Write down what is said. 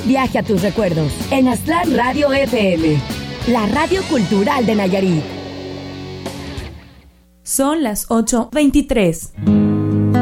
viaje a tus recuerdos en Aztlán Radio FM, la radio cultural de Nayarit. Son las 8:23.